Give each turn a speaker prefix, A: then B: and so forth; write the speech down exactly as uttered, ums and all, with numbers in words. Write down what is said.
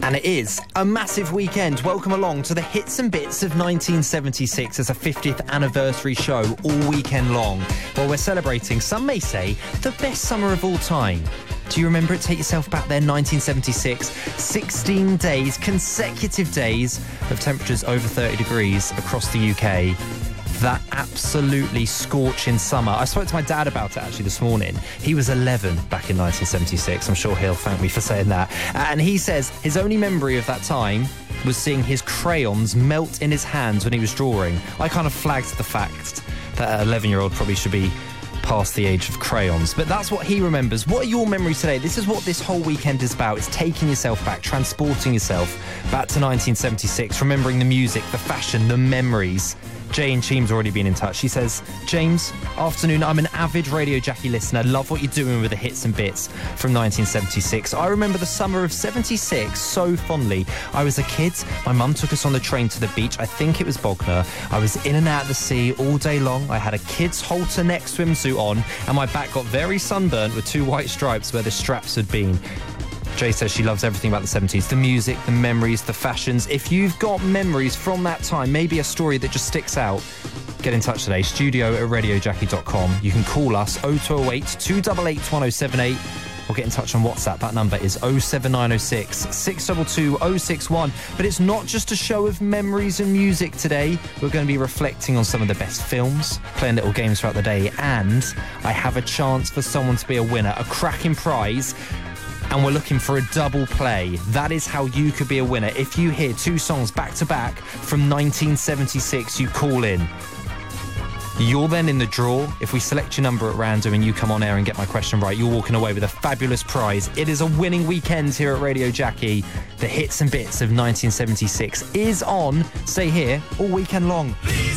A: And it is a massive weekend. Welcome along to the Hits and Bits of nineteen seventy-six as a fiftieth anniversary show all weekend long. Well, we're celebrating, some may say, the best summer of all time. Do you remember it? Take yourself back there, nineteen seventy-six. sixteen days, consecutive days of temperatures over thirty degrees across the U K. That absolutely scorching summer. I spoke to my dad about it actually this morning. He was eleven back in nineteen seventy-six. I'm sure he'll thank me for saying that. And he says his only memory of that time was seeing his crayons melt in his hands when he was drawing. I kind of flagged the fact that an eleven-year-old probably should be past the age of crayons, but that's what he remembers. What are your memories today? This is what this whole weekend is about. It's taking yourself back, transporting yourself back to nineteen seventy-six, remembering the music, the fashion, the memories. Jane Cheem's already been in touch. She says, James, afternoon, I'm an avid Radio Jackie listener. Love what you're doing with the hits and bits from nineteen seventy-six. I remember the summer of seventy-six so fondly. I was a kid. My mum took us on the train to the beach. I think it was Bognor. I was in and out of the sea all day long. I had a kid's halter neck swimsuit on and my back got very sunburnt with two white stripes where the straps had been. Jay says she loves everything about the seventies, the music, the memories, the fashions. If you've got memories from that time, maybe a story that just sticks out, get in touch today, studio at radio jackie dot com. You can call us oh two oh eight, two eight eight, one oh seven eight or get in touch on WhatsApp. That number is oh seven nine oh six, six two two, oh six one. But it's not just a show of memories and music today. We're going to be reflecting on some of the best films, playing little games throughout the day, and I have a chance for someone to be a winner, a cracking prize. And we're looking for a double play. That is how you could be a winner. If you hear two songs back to back from nineteen seventy-six, you call in. You're then in the draw. If we select your number at random and you come on air and get my question right, you're walking away with a fabulous prize. It is a winning weekend here at Radio Jackie. The hits and bits of nineteen seventy-six is on, stay here, all weekend long.